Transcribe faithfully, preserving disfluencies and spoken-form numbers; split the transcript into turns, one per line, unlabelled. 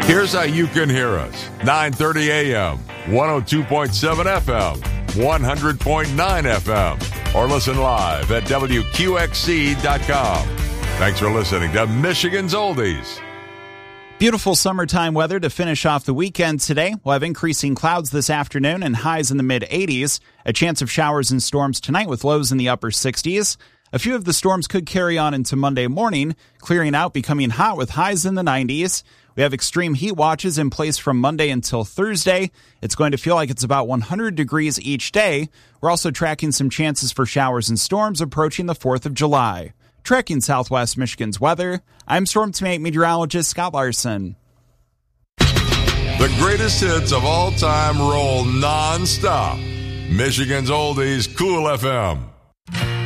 Here's how you can hear us. nine thirty a.m., one oh two point seven F M, one hundred point nine F M, or listen live at W Q X C dot com. Thanks for listening to Michigan's Oldies.
Beautiful summertime weather to finish off the weekend today. We'll have increasing clouds this afternoon and highs in the mid-eighties. A chance of showers and storms tonight with lows in the upper sixties. A few of the storms could carry on into Monday morning, clearing out, becoming hot with highs in the nineties. We have extreme heat watches in place from Monday until Thursday. It's going to feel like it's about one hundred degrees each day. We're also tracking some chances for showers and storms approaching the fourth of July. Tracking Southwest Michigan's weather, I'm Storm Teammate meteorologist Scott Larson.
The greatest hits of all time roll non-stop. Michigan's Oldies, Cool F M.